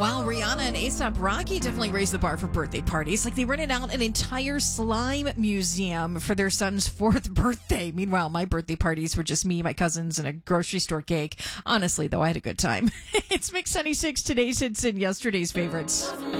Wow, Rihanna and A$AP Rocky definitely raised the bar for birthday parties. Like, they rented out an entire slime museum for their son's 4th birthday. Meanwhile, my birthday parties were just me, my cousins, and a grocery store cake. Honestly, though, I had a good time. It's Mix 96, today's hits and yesterday's favorites.